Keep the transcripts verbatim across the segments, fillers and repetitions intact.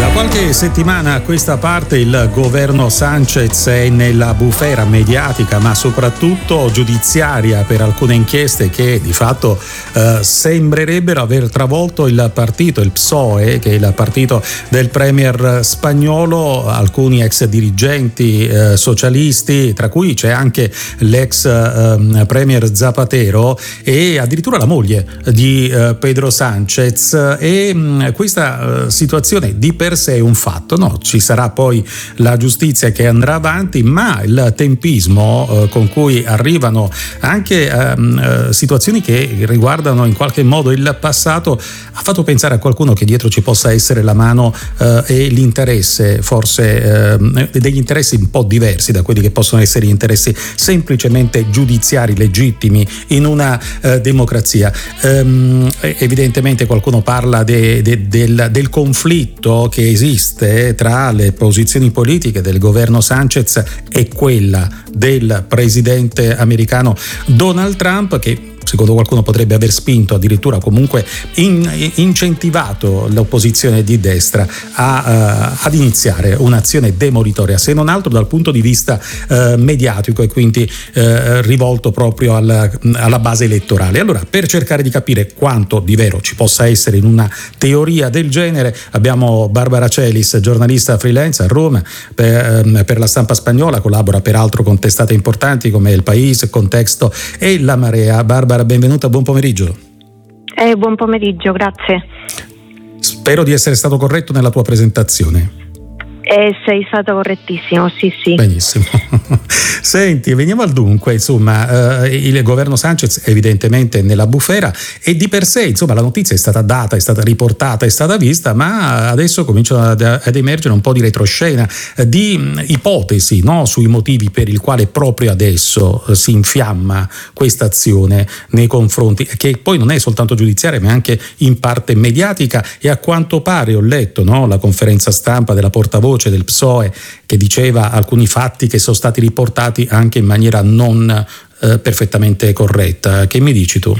Qualche settimana a questa parte il governo Sanchez è nella bufera mediatica ma soprattutto giudiziaria per alcune inchieste che di fatto eh, sembrerebbero aver travolto il partito, il P S O E, che è il partito del premier spagnolo. Alcuni ex dirigenti eh, socialisti, tra cui c'è anche l'ex eh, premier Zapatero e addirittura la moglie di eh, Pedro Sanchez, e mh, questa eh, situazione di per sé è un fatto, no? Ci sarà poi la giustizia che andrà avanti, ma il tempismo eh, con cui arrivano anche ehm, eh, situazioni che riguardano in qualche modo il passato ha fatto pensare a qualcuno che dietro ci possa essere la mano eh, e l'interesse, forse eh, degli interessi un po' diversi da quelli che possono essere interessi semplicemente giudiziari legittimi in una eh, democrazia. Ehm, evidentemente qualcuno parla de, de, del, del conflitto che esiste tra le posizioni politiche del governo Sanchez e quella del presidente americano Donald Trump, che secondo qualcuno potrebbe aver spinto, addirittura comunque in, incentivato l'opposizione di destra a, uh, ad iniziare un'azione demolitoria, se non altro dal punto di vista uh, mediatico e quindi uh, rivolto proprio alla, alla base elettorale. Allora, per cercare di capire quanto di vero ci possa essere in una teoria del genere, abbiamo Barbara Celis, giornalista freelance a Roma per, um, per la stampa spagnola, collabora peraltro con testate importanti come Il País, Contexto e La Marea. Barbara, benvenuta, buon pomeriggio. Eh, buon pomeriggio, grazie. Spero di essere stato corretto nella tua presentazione. Eh, sei stato correttissimo, sì sì. Benissimo. Senti, veniamo al dunque, insomma, eh, il governo Sanchez è evidentemente nella bufera e di per sé, insomma, la notizia è stata data, è stata riportata, è stata vista, ma adesso cominciano ad, ad emergere un po' di retroscena, eh, di mh, ipotesi, no, sui motivi per il quale proprio adesso eh, si infiamma questa azione nei confronti, che poi non è soltanto giudiziaria ma anche in parte mediatica, e a quanto pare ho letto, no, la conferenza stampa della portavoce del P S O E che diceva alcuni fatti che sono stati riportati anche in maniera non eh, perfettamente corretta. Che mi dici tu?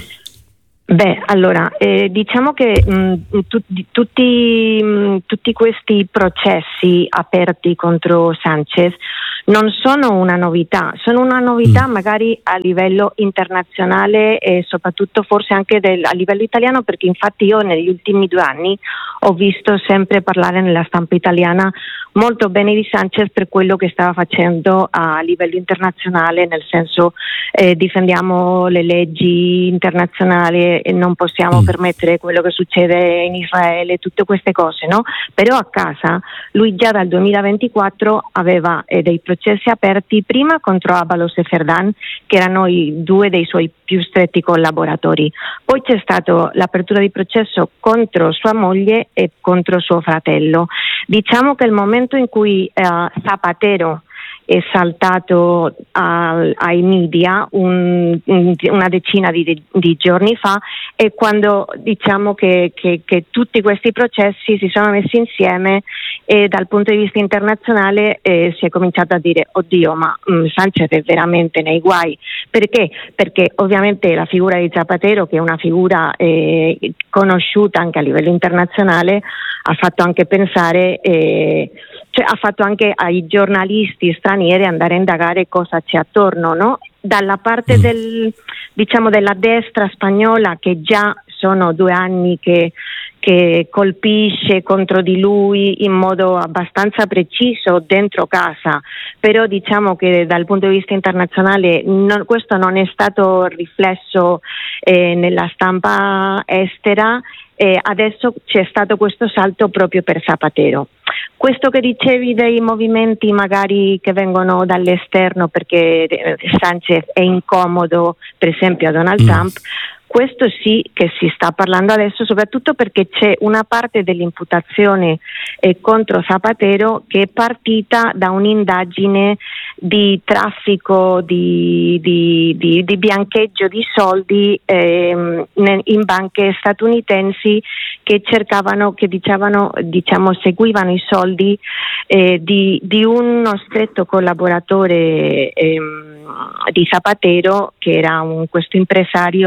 Beh, allora, eh, diciamo che mh, tu, tutti, mh, tutti questi processi aperti contro Sanchez non sono una novità, sono una novità mm. magari a livello internazionale e soprattutto forse anche del, a livello italiano, perché infatti io negli ultimi due anni ho visto sempre parlare nella stampa italiana molto bene di Sanchez per quello che stava facendo a livello internazionale, nel senso eh, difendiamo le leggi internazionali e non possiamo mm. permettere quello che succede in Israele, tutte queste cose, no? Però a casa lui già dal duemilaventiquattro aveva eh, dei processi aperti, prima contro Abalos e Ferdan, che erano i due dei suoi più stretti collaboratori, poi c'è stato l'apertura di processo contro sua moglie e contro suo fratello. Diciamo che il momento in cui eh, Zapatero è saltato a, ai media un, un, una decina di, di giorni fa è quando diciamo che, che, che tutti questi processi si sono messi insieme e dal punto di vista internazionale eh, si è cominciato a dire oddio, ma mh, Sanchez è veramente nei guai. Perché? Perché ovviamente la figura di Zapatero, che è una figura eh, conosciuta anche a livello internazionale, ha fatto anche pensare eh, cioè ha fatto anche ai giornalisti stranieri andare a indagare cosa c'è attorno, no? Dalla parte del, diciamo, della destra spagnola, che già sono due anni che, che colpisce contro di lui in modo abbastanza preciso dentro casa, però diciamo che dal punto di vista internazionale non, questo non è stato riflesso eh, nella stampa estera. E adesso c'è stato questo salto proprio per Zapatero. Questo che dicevi dei movimenti magari che vengono dall'esterno perché Sanchez è incomodo, per esempio a Donald mm. Trump, questo sì che si sta parlando adesso, soprattutto perché c'è una parte dell'imputazione eh, contro Zapatero che è partita da un'indagine di traffico, di, di, di, di biancheggio di soldi eh, in banche statunitensi che cercavano, che dicevano, diciamo, seguivano i soldi eh, di, di uno stretto collaboratore eh, di Zapatero, che era un, questo impresario di Plus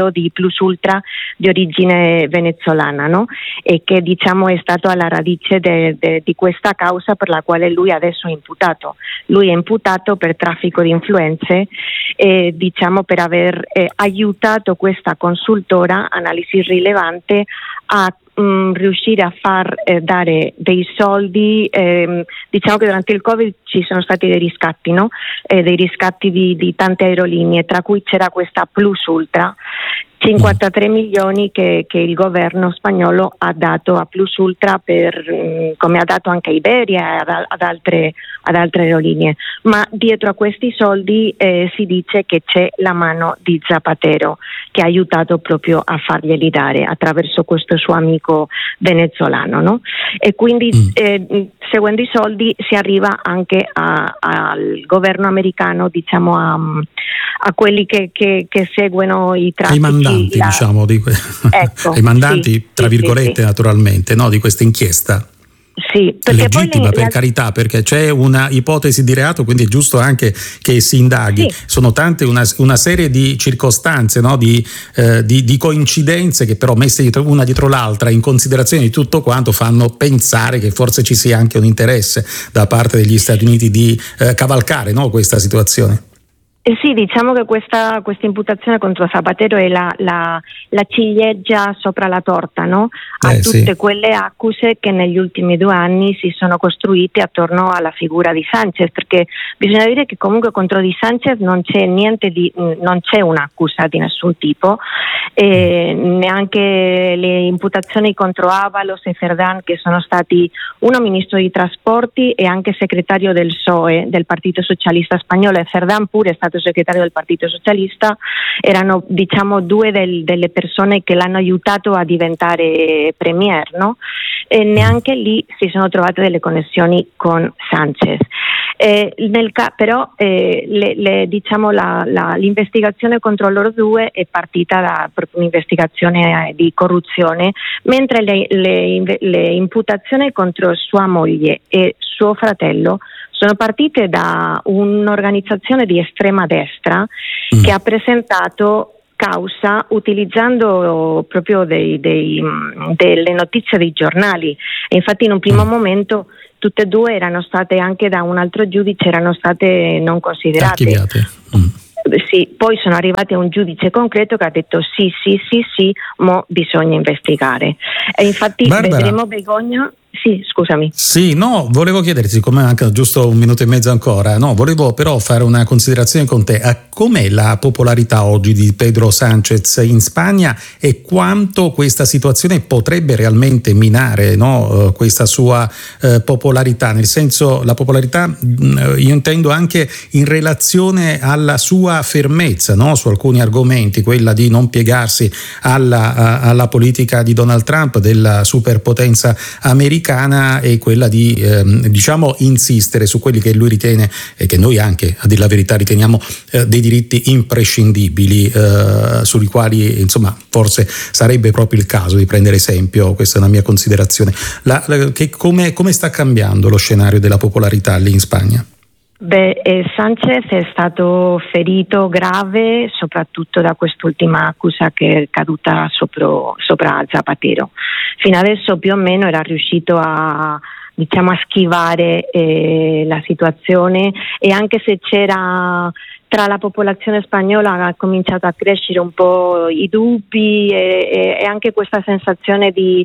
plus ultra di origine venezolana, no? E che diciamo è stato alla radice de, de, di questa causa per la quale lui adesso è imputato. Lui è imputato per traffico di influenze e diciamo per aver eh, aiutato questa consultora Analisi Rilevante a mh, riuscire a far eh, dare dei soldi. ehm, diciamo che durante il Covid ci sono stati dei riscatti, no? Eh, dei riscatti di, di tante aerolinee, tra cui c'era questa Plus Ultra, cinquantatré milioni che, che il governo spagnolo ha dato a Plus Ultra, per, come ha dato anche a Iberia e ad, ad, altre, ad altre aerolinee. Ma dietro a questi soldi eh, si dice che c'è la mano di Zapatero, che ha aiutato proprio a farglieli dare attraverso questo suo amico venezolano, no? E quindi mm. eh, seguendo i soldi si arriva anche a, al governo americano, diciamo a, a quelli che, che, che seguono i traffici. Ai mandanti, la... diciamo, di que... ecco, ai mandanti, sì, tra sì, virgolette, sì, naturalmente, no, di questa inchiesta. Sì, perché legittima, poi per le... carità, perché c'è una ipotesi di reato, quindi è giusto anche che si indaghi. Sì. Sono tante, una, una serie di circostanze, no? di, eh, di, di coincidenze che però messe dietro, una dietro l'altra in considerazione di tutto quanto fanno pensare che forse ci sia anche un interesse da parte degli Stati Uniti di eh, cavalcare, no? questa situazione. Eh sì, diciamo che questa, questa imputazione contro Zapatero è la, la, la ciliegia sopra la torta, no? A eh, tutte sì. quelle accuse che negli ultimi due anni si sono costruite attorno alla figura di Sanchez, perché bisogna dire che comunque contro di Sanchez non c'è niente di, non c'è un'accusa di nessun tipo, e neanche le imputazioni contro Avalos e Cerdán, che sono stati uno ministro di trasporti e anche segretario del P S O E, del Partito Socialista Spagnolo, e Cerdán pure è stato segretario del Partito Socialista. Erano diciamo due del, delle persone che l'hanno aiutato a diventare premier, no? E neanche lì si sono trovate delle connessioni con Sanchez. Eh, nel ca- però eh, le, le, diciamo la, la, l'investigazione contro loro due è partita da proprio un'investigazione eh, di corruzione, mentre le, le, le imputazioni contro sua moglie e suo fratello sono partite da un'organizzazione di estrema destra mm. che ha presentato causa utilizzando proprio dei, dei, delle notizie dei giornali, e infatti in un primo mm. momento tutte e due erano state, anche da un altro giudice, erano state non considerate. Archiviate. Mm. Sì, poi sono arrivati a un giudice concreto che ha detto sì, sì, sì, sì, mo bisogna investigare. E infatti Barbara, vedremo Begoña. Sì, scusami. Sì, no, volevo chiederti, siccome manca giusto un minuto e mezzo ancora, no, volevo però fare una considerazione con te. Com'è la popolarità oggi di Pedro Sánchez in Spagna e quanto questa situazione potrebbe realmente minare, no, questa sua eh, popolarità? Nel senso, la popolarità, io intendo anche in relazione alla sua fermezza, no, su alcuni argomenti, quella di non piegarsi alla, alla politica di Donald Trump, della superpotenza americana, e quella di eh, diciamo insistere su quelli che lui ritiene e che noi anche, a dire la verità, riteniamo eh, dei diritti imprescindibili, eh, sui quali insomma forse sarebbe proprio il caso di prendere esempio. Questa è una mia considerazione. La, la, che come, come sta cambiando lo scenario della popolarità lì in Spagna? Beh, eh, Sanchez è stato ferito grave soprattutto da quest'ultima accusa che è caduta sopra, sopra Zapatero. Fino adesso più o meno era riuscito a, diciamo, a schivare eh, la situazione, e anche se c'era tra la popolazione spagnola ha cominciato a crescere un po' i dubbi e, e anche questa sensazione di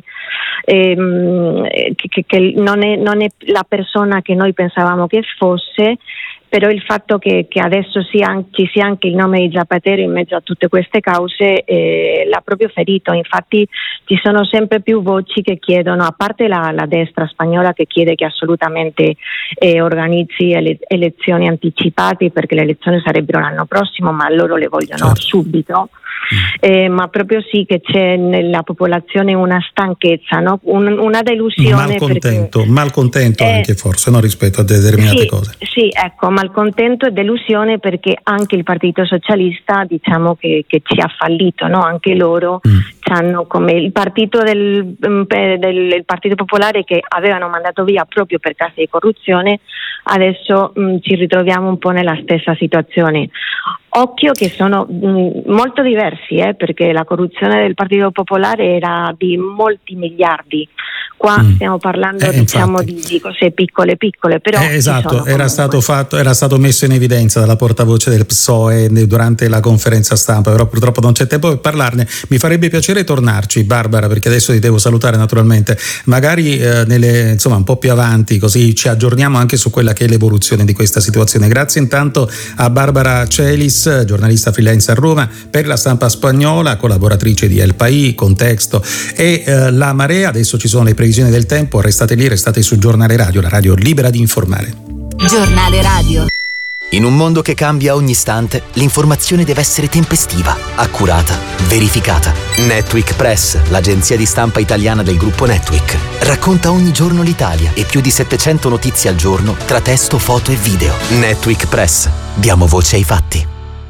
ehm, che, che non è, non è la persona che noi pensavamo che fosse, però il fatto che, che adesso sia, ci sia anche il nome di Zapatero in mezzo a tutte queste cause eh, l'ha proprio ferito. Infatti ci sono sempre più voci che chiedono, a parte la, la destra spagnola che chiede che assolutamente eh, organizzi ele- elezioni anticipate, perché le elezioni sarebbero l'anno prossimo, ma loro le vogliono certo. subito. Eh, ma proprio sì che c'è nella popolazione una stanchezza, no? Un, una delusione, malcontento, perché, malcontento eh, anche forse, no? Rispetto a determinate sì, cose. Sì, ecco, malcontento e delusione, perché anche il Partito Socialista diciamo che, che ci ha fallito, no? Anche loro mm. hanno come il partito del, del il Partito Popolare, che avevano mandato via proprio per casi di corruzione, adesso mh, ci ritroviamo un po' nella stessa situazione. occhio che sono mh, molto diversi, eh, perché la corruzione del Partito Popolare era di molti miliardi. Qua mm. stiamo parlando eh, diciamo di, di cose piccole piccole, però eh, esatto, era comunque. stato fatto, era stato messo in evidenza dalla portavoce del P S O E durante la conferenza stampa, però purtroppo non c'è tempo per parlarne. Mi farebbe piacere tornarci, Barbara, perché adesso ti devo salutare naturalmente, magari eh, nelle, insomma un po' più avanti, così ci aggiorniamo anche su quella che è l'evoluzione di questa situazione. Grazie intanto a Barbara Celis, giornalista freelance a Roma per la Stampa Spagnola, collaboratrice di El País, Contesto e eh, La Marea. Adesso ci sono le previsioni del tempo, restate lì, restate su Giornale Radio, la radio libera di informare. Giornale Radio. In un mondo che cambia ogni istante, l'informazione deve essere tempestiva, accurata, verificata. Netweek Press, l'agenzia di stampa italiana del gruppo Netweek, racconta ogni giorno l'Italia e più di settecento notizie al giorno tra testo, foto e video. Netweek Press. Diamo voce ai fatti.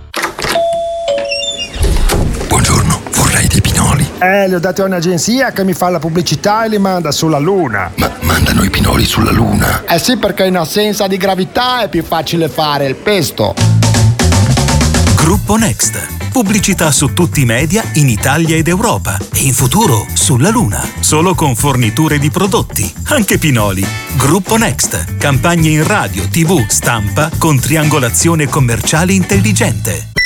Buongiorno, vorrei dei pinoli. Eh, li ho dati a un'agenzia che mi fa la pubblicità e li manda sulla Luna. Ma mandano i pinoli sulla Luna? Eh sì, perché in assenza di gravità è più facile fare il pesto. Gruppo Next. Pubblicità su tutti i media in Italia ed Europa e in futuro sulla Luna. Solo con forniture di prodotti, anche pinoli. Gruppo Next. Campagne in radio, tivù, stampa con triangolazione commerciale intelligente.